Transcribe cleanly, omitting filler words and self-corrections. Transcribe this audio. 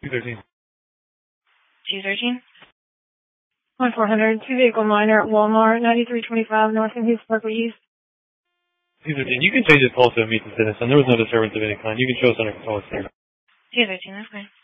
213. 213? 1400, two-vehicle minor at Walmart, 9325 North and East Parkway East. 213. You can change this call to a meet the citizen. There was no disturbance of any kind. You can show us under control. 213, that's fine.